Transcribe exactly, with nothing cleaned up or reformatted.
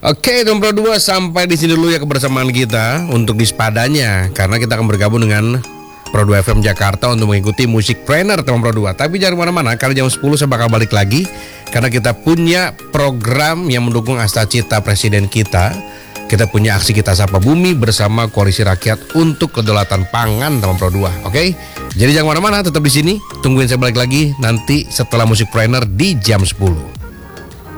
Oke, teman Pro dua, sampai di sini dulu ya kebersamaan kita untuk di Sepadanya, karena kita akan bergabung dengan Pro dua F M Jakarta untuk mengikuti musik trainer teman Pro dua. Tapi jangan kemana-mana, karena jam sepuluh saya bakal balik lagi, karena kita punya program yang mendukung Astacita Presiden kita. Kita punya aksi Kita Sapa Bumi bersama Koalisi Rakyat untuk Kedaulatan Pangan teman Pro dua. Oke, jadi jangan kemana-mana, tetap di sini. Tungguin saya balik lagi nanti setelah musik trainer di jam sepuluh.